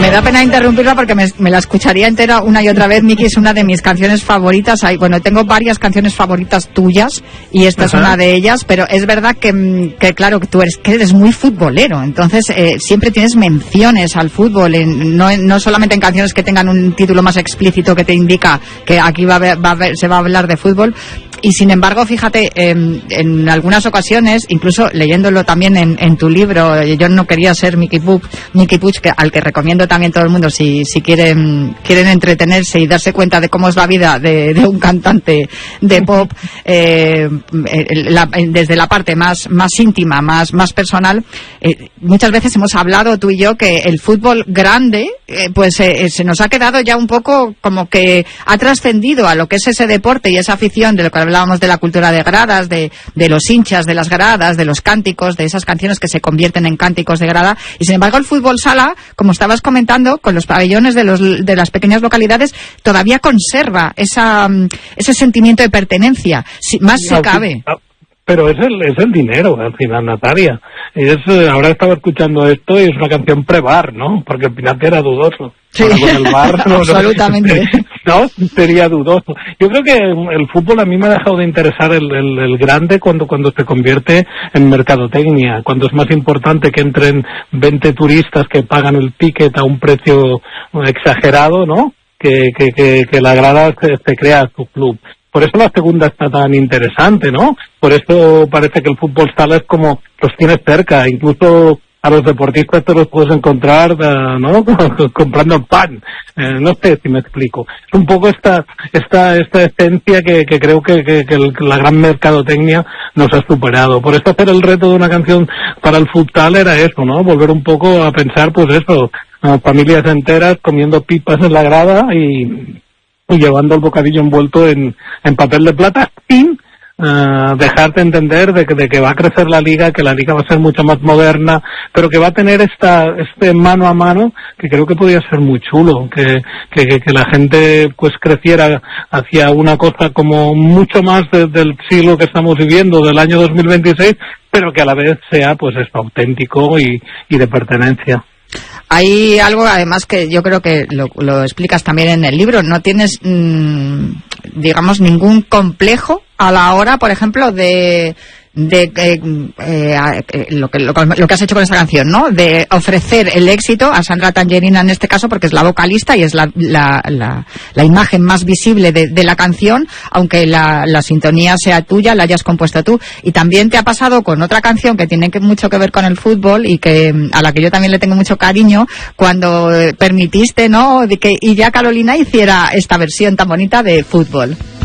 Me da pena interrumpirla porque me la escucharía entera una y otra vez. Miki, es una de mis canciones favoritas. Bueno, tengo varias canciones favoritas tuyas y esta es una de ellas, pero es verdad que claro, que tú eres muy futbolero, entonces siempre tienes menciones al fútbol, no solamente en canciones que tengan un título más explícito que te indica que aquí se va a hablar de fútbol. Y sin embargo, fíjate, en algunas ocasiones, incluso leyéndolo también en tu libro, Yo no quería ser Miki Puig, al que recomiendo también todo el mundo si quieren entretenerse y darse cuenta de cómo es la vida de un cantante de pop, desde la parte más íntima, más personal. Muchas veces hemos hablado tú y yo que el fútbol grande se nos ha quedado ya un poco como que ha trascendido a lo que es ese deporte y esa afición de lo que hablábamos de la cultura de gradas, de los hinchas de las gradas, de los cánticos, de esas canciones que se convierten en cánticos de grada, y sin embargo el fútbol sala, como estabas comentando, con los pabellones de las pequeñas localidades, todavía conserva ese sentimiento de pertenencia, más si cabe. Pero es el dinero, al final, Natalia. Ahora estaba escuchando esto y es una canción pre-bar, ¿no? Porque al final era dudoso. Sí, con el bar, absolutamente. No, sería dudoso. Yo creo que el fútbol a mí me ha dejado de interesar el grande cuando se convierte en mercadotecnia, cuando es más importante que entren 20 turistas que pagan el ticket a un precio exagerado, ¿no? Que la grada se crea su club. Por eso la segunda está tan interesante, ¿no? Por eso parece que el fútbol sala es como los tienes cerca, incluso a los deportistas te los puedes encontrar, ¿no? Comprando pan. No sé si me explico. Es un poco esta esencia que creo que la gran mercadotecnia nos ha superado. Por eso hacer el reto de una canción para el futsal era eso, ¿no? Volver un poco a pensar, pues eso, familias enteras comiendo pipas en la grada y llevando el bocadillo envuelto en papel de plata sin dejarte entender de que va a crecer la liga, que la liga va a ser mucho más moderna, pero que va a tener este mano a mano que creo que podría ser muy chulo, que la gente pues creciera hacia una cosa como mucho más del siglo que estamos viviendo, del año 2026, pero que a la vez sea pues esto auténtico y de pertenencia. Hay algo, además, que yo creo que lo explicas también en el libro. No tienes, digamos, ningún complejo a la hora, por ejemplo, de lo que has hecho con esta canción, ¿no? De ofrecer el éxito a Sandra Tangerina en este caso, porque es la vocalista y es la imagen más visible de la canción, aunque la sintonía sea tuya, la hayas compuesto tú. Y también te ha pasado con otra canción que tiene mucho que ver con el fútbol y a la que yo también le tengo mucho cariño, cuando permitiste, ¿no?, y ya Carolina hiciera esta versión tan bonita de Fútbol.